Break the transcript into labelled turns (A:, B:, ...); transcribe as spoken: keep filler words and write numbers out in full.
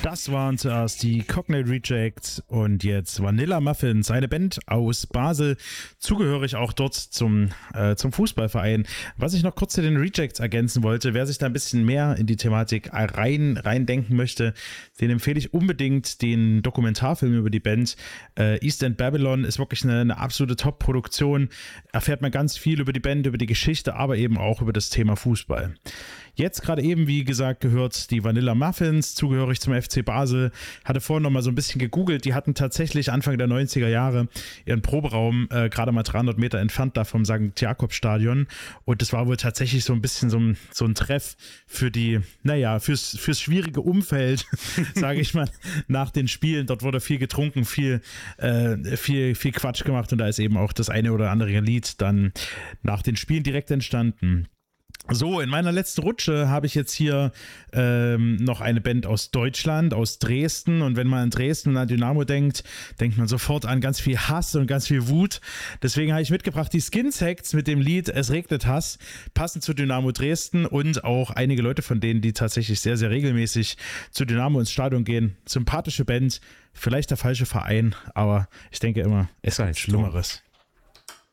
A: Das waren zuerst die Cockney Rejects und jetzt Vanilla Muffins, eine Band aus Basel, zugehörig auch dort zum, äh, zum Fußballverein. Was ich noch kurz zu den Rejects ergänzen wollte, wer sich da ein bisschen mehr in die Thematik rein, rein denken möchte, den empfehle ich unbedingt den Dokumentarfilm über die Band. Äh, East End Babylon ist wirklich eine, eine absolute Top-Produktion. Erfährt man ganz viel über die Band, über die Geschichte, aber eben auch über das Thema Fußball. Jetzt gerade eben, wie gesagt, gehört die Vanilla Muffins, zugehörig zum F C Basel. Hatte vorhin noch mal so ein bisschen gegoogelt. Die hatten tatsächlich Anfang der neunziger Jahre ihren Proberaum äh, gerade mal dreihundert Meter entfernt da vom Sankt Jakobstadion. Und das war wohl tatsächlich so ein bisschen so ein, so ein Treff für die, naja, fürs, fürs schwierige Umfeld, sage ich mal, nach den Spielen. Dort wurde viel getrunken, viel, äh, viel, viel Quatsch gemacht. Und da ist eben auch das eine oder andere Lied dann nach den Spielen direkt entstanden. So, in meiner letzten Rutsche habe ich jetzt hier ähm, noch eine Band aus Deutschland, aus Dresden. Und wenn man an Dresden und an Dynamo denkt, denkt man sofort an ganz viel Hass und ganz viel Wut. Deswegen habe ich mitgebracht die Skinsex mit dem Lied Es regnet Hass, passend zu Dynamo Dresden und auch einige Leute von denen, die tatsächlich sehr, sehr regelmäßig zu Dynamo ins Stadion gehen. Sympathische Band, vielleicht der falsche Verein, aber ich denke immer, es gibt Schlimmeres.